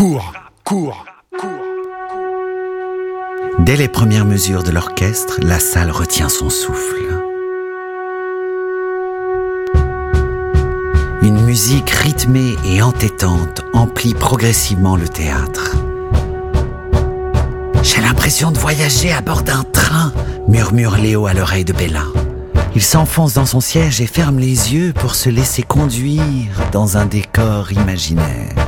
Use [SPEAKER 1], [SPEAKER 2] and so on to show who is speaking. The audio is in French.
[SPEAKER 1] Cours.
[SPEAKER 2] Dès les premières mesures de l'orchestre, la salle retient son souffle. Une musique rythmée et entêtante emplit progressivement le théâtre. « J'ai l'impression de voyager à bord d'un train », murmure Léo à l'oreille de Bella. Il s'enfonce dans son siège et ferme les yeux pour se laisser conduire dans un décor imaginaire.